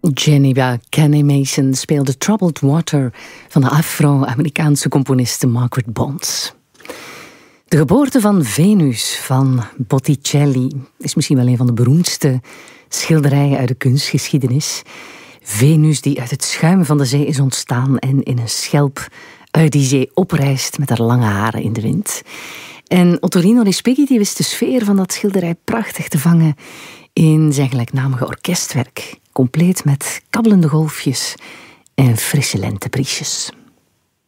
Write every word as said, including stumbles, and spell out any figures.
Geneva Kenny Mason speelde Troubled Water van de Afro-Amerikaanse componiste Margaret Bonds. De geboorte van Venus van Botticelli is misschien wel een van de beroemdste schilderijen uit de kunstgeschiedenis. Venus die uit het schuim van de zee is ontstaan en in een schelp uit die zee oprijst met haar lange haren in de wind. En Ottorino Respighi die wist de sfeer van dat schilderij prachtig te vangen in zijn gelijknamige orkestwerk, compleet met kabbelende golfjes en frisse lentebriesjes.